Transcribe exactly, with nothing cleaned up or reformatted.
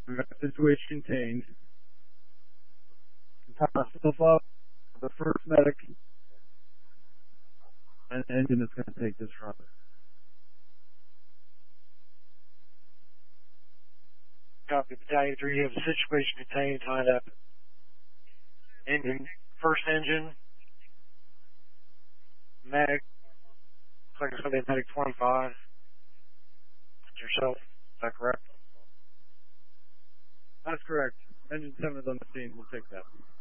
situation contained. Top myself up. The first medic and engine is going to take this run. Copy, Battalion three, you have a situation contained, tie up. Engine, first engine, medic, looks like it's going to be medic twenty-five. Yourself, is that correct? That's correct. Engine seven is on the scene, we'll take that.